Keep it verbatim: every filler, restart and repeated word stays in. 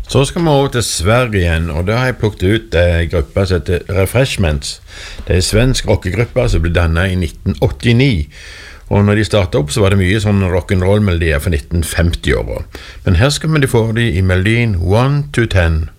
Så skal vi over til Sverige igjen, og da har jeg plukket ut en gruppe som heter Refreshments. Det er en svensk rockegruppe som ble dannet i nitten åttini, og når de startet opp så var det mye sånn rock'n'roll-melodier for nitten femti-åra. Men her skal vi få de i melodien one to ten.